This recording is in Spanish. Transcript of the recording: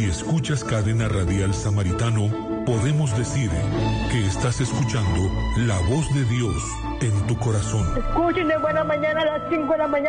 Si escuchas Cadena Radial Samaritano, podemos decir que estás escuchando la voz de Dios en tu corazón. Escuchen de buena mañana a las 5 de la mañana.